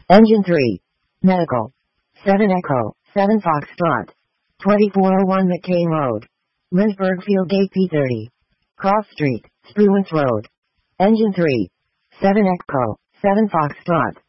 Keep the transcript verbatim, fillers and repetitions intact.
Engine three. Medical. seven Echo, seven Foxtrot. twenty-four oh one McCain Road. Lynchburg Fieldgate P thirty. Cross Street, Spruance Road. Engine three. seven Echo, seven Foxtrot.